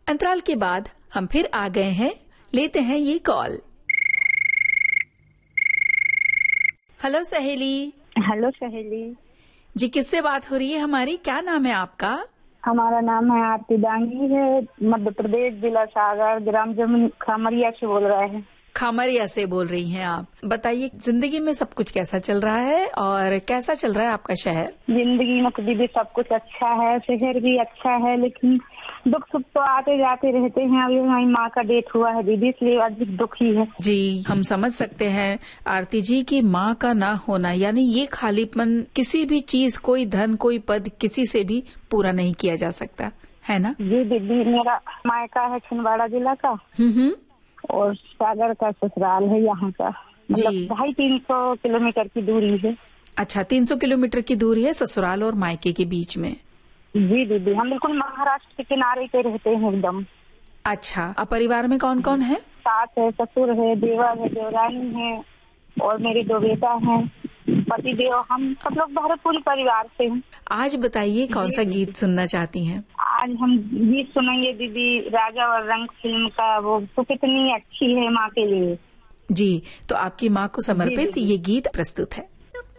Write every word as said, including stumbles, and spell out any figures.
अंतराल के बाद हम फिर आ गए हैं, लेते हैं ये कॉल। हेलो सहेली। हेलो सहेली जी, किससे बात हो रही है हमारी? क्या नाम है आपका? हमारा नाम है आरती डांगी है, मध्य प्रदेश, जिला सागर, ग्राम जमुन खामरिया से बोल रहे हैं। खामरिया से बोल रही हैं आप। बताइए, जिंदगी में सब कुछ कैसा चल रहा है और कैसा चल रहा है आपका शहर? जिंदगी में तो दीदी सब कुछ अच्छा है, शहर भी अच्छा है, लेकिन दुख सुख तो आते जाते रहते हैं। अभी हमारी माँ का डेथ हुआ है दीदी, इसलिए अधिक दुखी है। जी, हम समझ सकते हैं आरती जी की माँ का ना होना, यानी ये खालीपन किसी भी चीज, कोई धन, कोई पद, किसी से भी पूरा नहीं किया जा सकता, है ना? जी दीदी, मेरा मायका है छिंदवाड़ा जिला का हम्म और सागर का ससुराल है यहाँ का। मतलब ढाई तीन सौ किलोमीटर की दूरी है। अच्छा, तीन सौ किलोमीटर की दूरी है ससुराल और मायके के बीच में। जी दीदी, हम बिल्कुल महाराष्ट्र के किनारे पे रहते हैं एकदम। अच्छा, अब परिवार में कौन कौन है? सास है, ससुर है, देवर है, देवरानी है और मेरे दो बेटा हैं, पति देव, हम सब लोग भरपूर परिवार से हैं। आज बताइए कौन सा गीत सुनना चाहती हैं? आज हम गीत सुनेंगे दीदी राजा और रंग फिल्म का, वो तो कितनी अच्छी है माँ के लिए। जी, तो आपकी माँ को समर्पित ये गीत प्रस्तुत है।